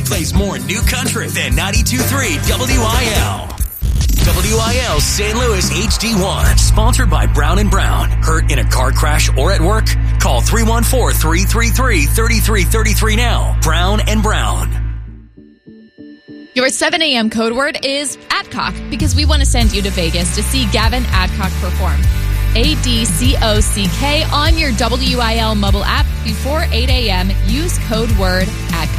plays more new country than 92.3 WIL. WIL St. Louis HD1, sponsored by Brown & Brown. Hurt in a car crash or at work? Call 314-333-3333 now. Brown & Brown. Your 7 a.m. code word is Adcock, because we want to send you to Vegas to see Gavin Adcock perform. ADCOCK on your WIL mobile app before 8 a.m. Use code word Adcock.